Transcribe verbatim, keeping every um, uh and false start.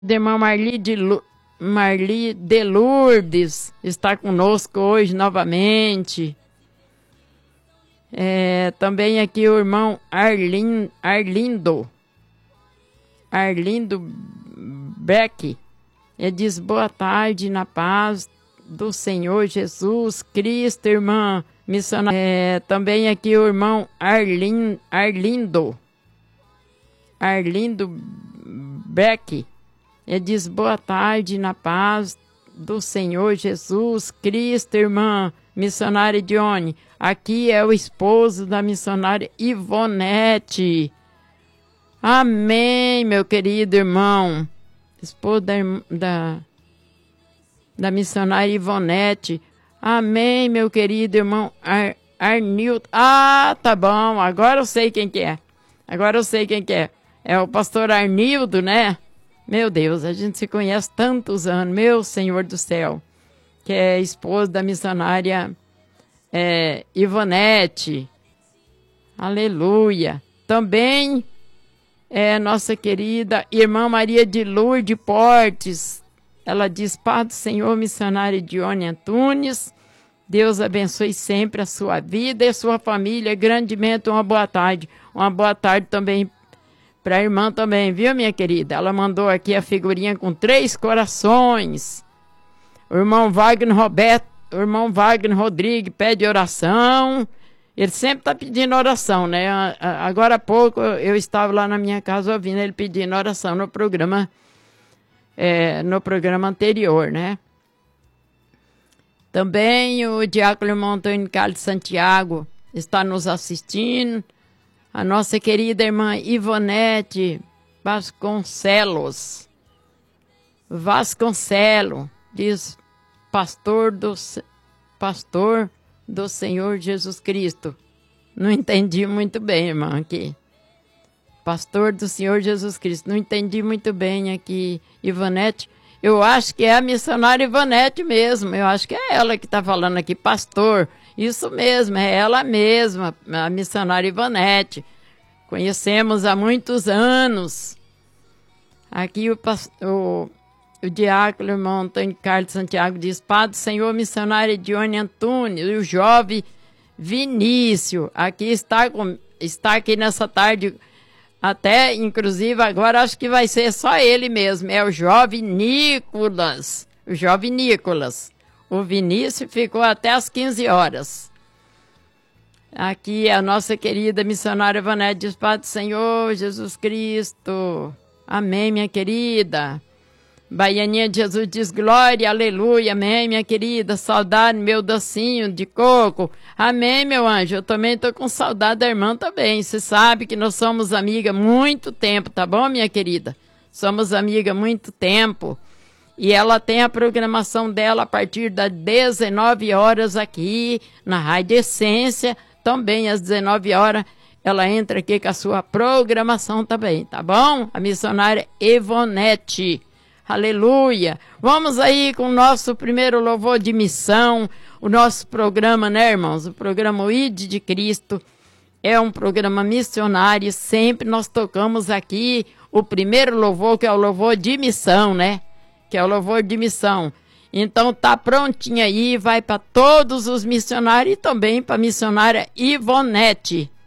Da irmã Marli de, Lu... Marli de Lourdes está conosco hoje novamente. É, também aqui o irmão Arlin... Arlindo. Arlindo Beck. Ele diz boa tarde na paz do Senhor Jesus Cristo, irmã missionária. É, também aqui o irmão Arlin... Arlindo. Arlindo Beck. Ele diz boa tarde na paz do Senhor Jesus Cristo, irmã missionária Dione. Aqui é o esposo da missionária Ivonete. Amém, meu querido irmão. Esposo da, da, da missionária Ivonete. Amém, meu querido irmão Ar, Arnildo. Ah, tá bom, agora eu sei quem que é. Agora eu sei quem que é. É o pastor Arnildo, né? Meu Deus, a gente se conhece tantos anos, meu Senhor do céu, que é esposo da missionária é, Ivonete. Aleluia. Também é nossa querida irmã Maria de Lourdes Portes. Ela diz, Pai do Senhor, missionária Dione Antunes. Deus abençoe sempre a sua vida e a sua família. Grandemente uma boa tarde. Uma boa tarde também para a irmã também, viu, minha querida? Ela mandou aqui a figurinha com três corações. O irmão Wagner Roberto, o irmão Wagner Rodrigues pede oração. Ele sempre está pedindo oração, né? Agora há pouco eu estava lá na minha casa ouvindo ele pedindo oração no programa, é, no programa anterior, né? Também o diácono irmão Antônio Carlos Santiago está nos assistindo. A nossa querida irmã Ivonete Vasconcelos. Vasconcelo, diz pastor do, pastor do Senhor Jesus Cristo. Não entendi muito bem, irmã, aqui. Pastor do Senhor Jesus Cristo. Não entendi muito bem aqui, Ivonete. Eu acho que é a missionária Ivonete mesmo. Eu acho que é ela que está falando aqui, pastor. Isso mesmo, é ela mesma, a missionária Ivonete. Conhecemos há muitos anos. Aqui o, o, o diácono, irmão Antônio Carlos Santiago, diz, Padre Senhor, missionária Dione Antunes, e o jovem Vinícius, aqui está, com, está aqui nessa tarde, até, inclusive, agora acho que vai ser só ele mesmo, é o jovem Nicolas, o jovem Nicolas. O Vinícius ficou até às quinze horas. Aqui a nossa querida missionária Vanete diz, Padre Senhor Jesus Cristo. Amém, minha querida. Baianinha de Jesus diz, glória, aleluia. Amém, minha querida. Saudade, meu docinho de coco. Amém, meu anjo. Eu também estou com saudade da irmã também. Você sabe que nós somos amigas há muito tempo, tá bom, minha querida? Somos amigas há muito tempo. E ela tem a programação dela a partir das dezenove horas aqui na Rádio Essência. Também às dezenove horas ela entra aqui com a sua programação também, tá bom? A missionária Ivonete. Aleluia. Vamos aí com o nosso primeiro louvor de missão. O nosso programa, né, irmãos? O programa O I D de Cristo é um programa missionário. Sempre nós tocamos aqui o primeiro louvor, que é o louvor de missão, né? Que é o louvor de missão. Então tá prontinho aí, vai para todos os missionários e também para a missionária Ivonete.